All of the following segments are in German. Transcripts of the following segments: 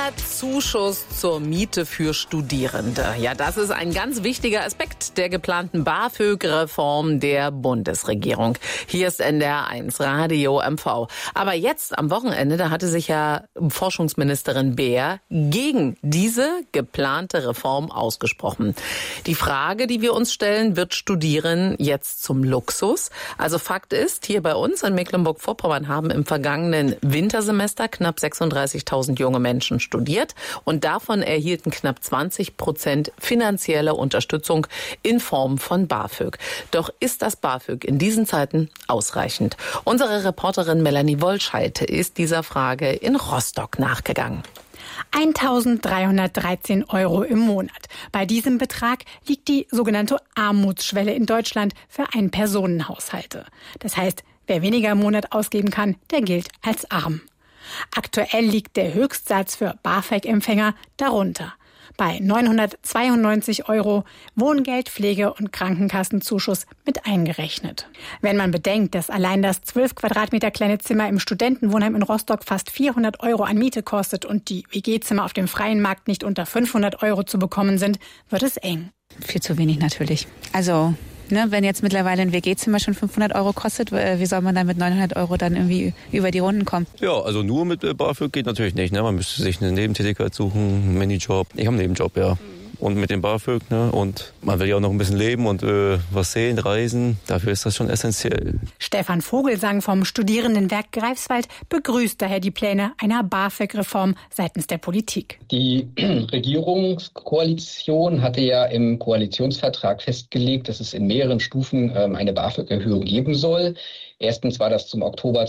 Der Zuschuss zur Miete für Studierende. Ja, das ist ein ganz wichtiger Aspekt der geplanten BAföG-Reform der Bundesregierung. Hier ist NDR1 Radio MV. Aber jetzt am Wochenende, da hatte sich ja Forschungsministerin Beer gegen diese geplante Reform ausgesprochen. Die Frage, die wir uns stellen, wird Studieren jetzt zum Luxus? Also Fakt ist, hier bei uns in Mecklenburg-Vorpommern haben im vergangenen Wintersemester knapp 36.000 junge Menschen studiert und davon erhielten knapp 20% finanzielle Unterstützung in Form von BAföG. Doch ist das BAföG in diesen Zeiten ausreichend? Unsere Reporterin Melanie Wollscheid ist dieser Frage in Rostock nachgegangen. 1.313 € im Monat. Bei diesem Betrag liegt die sogenannte Armutsschwelle in Deutschland für Ein-Personen-Haushalte. Das heißt, wer weniger im Monat ausgeben kann, der gilt als arm. Aktuell liegt der Höchstsatz für BAföG-Empfänger darunter. Bei 992 €, Wohngeld, Pflege- und Krankenkassenzuschuss mit eingerechnet. Wenn man bedenkt, dass allein das 12 Quadratmeter kleine Zimmer im Studentenwohnheim in Rostock fast 400 € an Miete kostet und die WG-Zimmer auf dem freien Markt nicht unter 500 € zu bekommen sind, wird es eng. Viel zu wenig natürlich. Also wenn jetzt mittlerweile ein WG-Zimmer schon 500 € kostet, wie soll man dann mit 900 € dann irgendwie über die Runden kommen? Ja, also nur mit BAföG geht natürlich nicht. Man müsste sich eine Nebentätigkeit suchen, einen Minijob. Ich habe einen Nebenjob, ja. Und mit dem BAföG, und man will ja auch noch ein bisschen leben und was sehen, reisen. Dafür ist das schon essentiell. Stefan Vogelsang vom Studierendenwerk Greifswald begrüßt daher die Pläne einer BAföG-Reform seitens der Politik. Die Regierungskoalition hatte ja im Koalitionsvertrag festgelegt, dass es in mehreren Stufen eine BAföG-Erhöhung geben soll. Erstens war das zum Oktober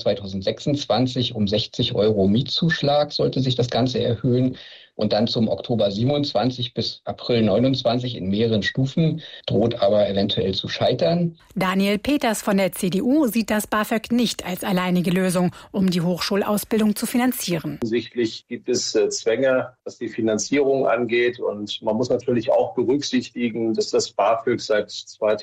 2026 um 60 € Mietzuschlag sollte sich das Ganze erhöhen. Und dann zum Oktober 27 bis April 29 in mehreren Stufen, droht aber eventuell zu scheitern. Daniel Peters von der CDU sieht das BAföG nicht als alleinige Lösung, um die Hochschulausbildung zu finanzieren. Offensichtlich gibt es Zwänge, was die Finanzierung angeht. Und man muss natürlich auch berücksichtigen, dass das BAföG seit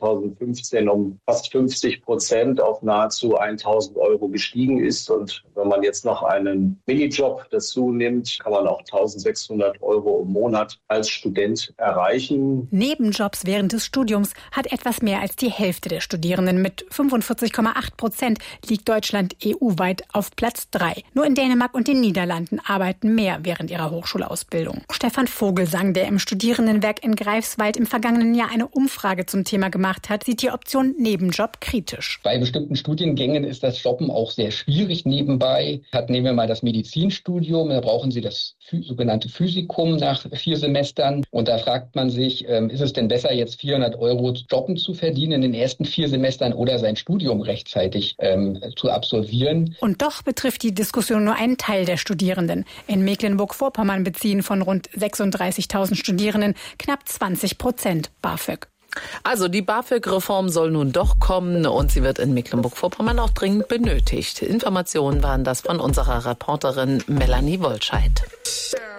2015 um fast 50% auf nahezu 1.000 € gestiegen ist. Und wenn man jetzt noch einen Minijob dazu nimmt, kann man auch 1.600 € im Monat als Student erreichen. Nebenjobs während des Studiums hat etwas mehr als die Hälfte der Studierenden. Mit 45,8% liegt Deutschland EU-weit auf Platz 3. Nur in Dänemark und den Niederlanden arbeiten mehr während ihrer Hochschulausbildung. Stefan Vogelsang, der im Studierendenwerk in Greifswald im vergangenen Jahr eine Umfrage zum Thema gemacht hat, sieht die Option Nebenjob kritisch. Bei bestimmten Studiengängen ist das Jobben auch sehr schwierig nebenbei. Nehmen wir mal das Medizinstudium, da brauchen Sie das sogenannte Physikum nach 4 Semestern. Und da fragt man sich, ist es denn besser, jetzt 400 € Jobben zu verdienen in den ersten 4 Semestern oder sein Studium rechtzeitig zu absolvieren? Und doch betrifft die Diskussion nur einen Teil der Studierenden. In Mecklenburg-Vorpommern beziehen von rund 36.000 Studierenden knapp 20% BAföG. Also die BAföG-Reform soll nun doch kommen und sie wird in Mecklenburg-Vorpommern auch dringend benötigt. Informationen waren das von unserer Reporterin Melanie Wollscheid.